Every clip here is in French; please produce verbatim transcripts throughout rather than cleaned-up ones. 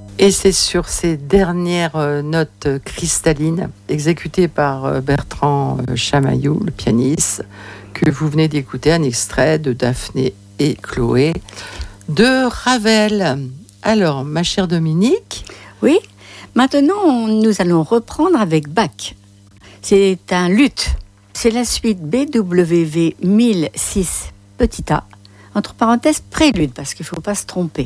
Et c'est sur ces dernières notes cristallines, exécutées par Bertrand Chamaillou, le pianiste, que vous venez d'écouter un extrait de Daphné et Chloé de Ravel. Alors, ma chère Dominique. Oui, maintenant nous allons reprendre avec Bach. C'est un luth. C'est la suite B W V mille six petit a, entre parenthèses prélude, parce qu'il ne faut pas se tromper.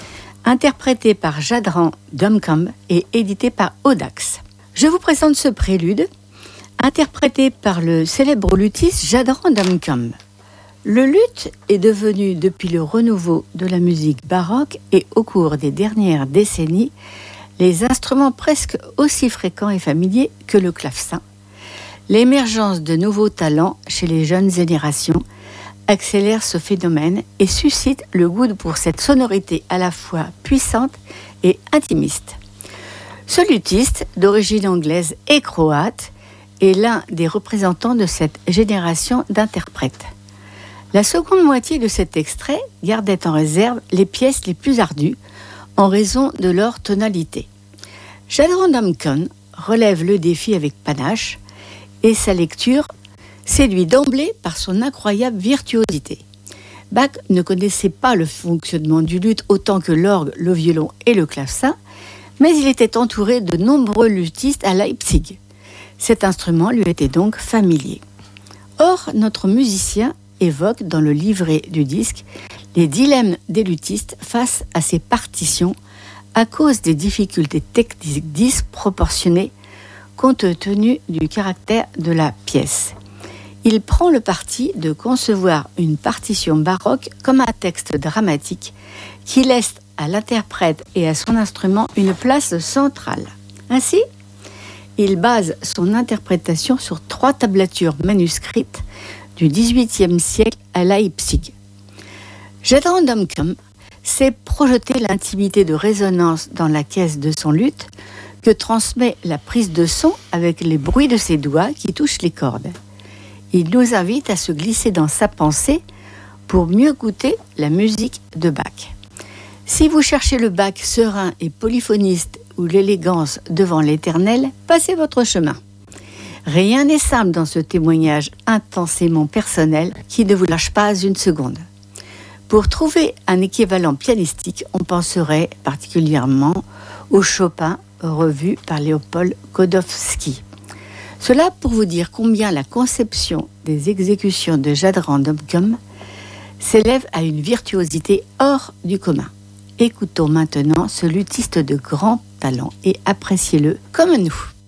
Interprété par Jadran Dumcombe et édité par Audax. Je vous présente ce prélude, interprété par le célèbre luthiste Jadran Dumcombe. Le luth est devenu, depuis le renouveau de la musique baroque et au cours des dernières décennies, les instruments presque aussi fréquents et familiers que le clavecin. L'émergence de nouveaux talents chez les jeunes générations accélère ce phénomène et suscite le goût pour cette sonorité à la fois puissante et intimiste. Ce luthiste, d'origine anglaise et croate, est l'un des représentants de cette génération d'interprètes. La seconde moitié de cet extrait gardait en réserve les pièces les plus ardues en raison de leur tonalité. Jadran Dumcombe relève le défi avec panache et sa lecture séduit d'emblée par son incroyable virtuosité. Bach ne connaissait pas le fonctionnement du luth autant que l'orgue, le violon et le clavecin, mais il était entouré de nombreux luthistes à Leipzig. Cet instrument lui était donc familier. Or, notre musicien évoque dans le livret du disque les dilemmes des luthistes face à ces partitions à cause des difficultés techniques disproportionnées compte tenu du caractère de la pièce. Il prend le parti de concevoir une partition baroque comme un texte dramatique qui laisse à l'interprète et à son instrument une place centrale. Ainsi, il base son interprétation sur trois tablatures manuscrites du dix-huitième siècle à Leipzig. Jadran Dumcombe sait projeter l'intimité de résonance dans la caisse de son luth que transmet la prise de son avec les bruits de ses doigts qui touchent les cordes. Il nous invite à se glisser dans sa pensée pour mieux goûter la musique de Bach. Si vous cherchez le Bach serein et polyphoniste ou l'élégance devant l'éternel, passez votre chemin. Rien n'est simple dans ce témoignage intensément personnel qui ne vous lâche pas une seconde. Pour trouver un équivalent pianistique, on penserait particulièrement au Chopin revu par Léopold Godowski. Cela pour vous dire combien la conception des exécutions de Jadran Dumcombe s'élève à une virtuosité hors du commun. Écoutons maintenant ce luthiste de grand talent et appréciez-le comme nous.